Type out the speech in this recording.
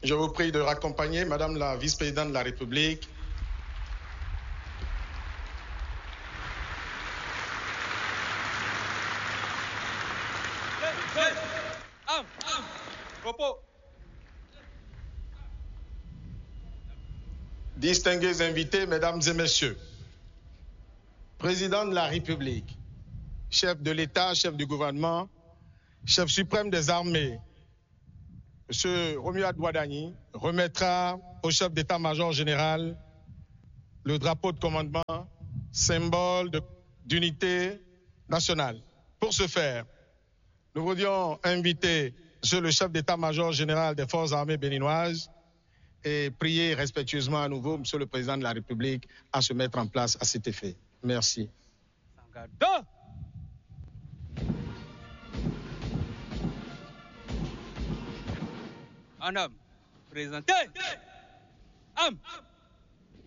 Je vous prie de raccompagner Madame la vice-présidente de la République. Distingués invités, Mesdames et Messieurs, Président de la République, chef de l'État, chef du gouvernement, chef suprême des armées, M. Romuald Ouadani, remettra au chef d'état-major général le drapeau de commandement, symbole d'unité nationale. Pour ce faire, nous voulions inviter M. le chef d'état-major général des forces armées béninoises et prier respectueusement à nouveau M. le Président de la République à se mettre en place à cet effet. Merci. En homme, présenté. Homme.